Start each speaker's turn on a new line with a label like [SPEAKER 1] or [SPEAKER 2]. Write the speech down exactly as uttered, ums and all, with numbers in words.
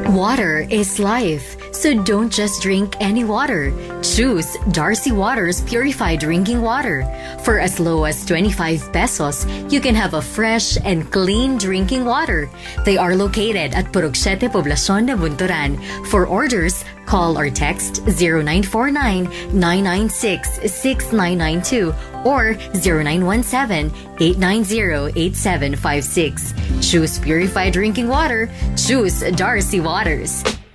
[SPEAKER 1] Water is life, so don't just drink any water. Choose Darcy Waters Purified Drinking Water. For as low as twenty-five pesos, you can have a fresh and clean drinking water. They are located at Purok Siete Poblacion de Bunturan. For orders, call or text zero nine four nine, nine nine six, six nine nine two or zero nine one seven, eight nine zero, eight seven five six. Choose purified drinking water. Choose Darcy Waters.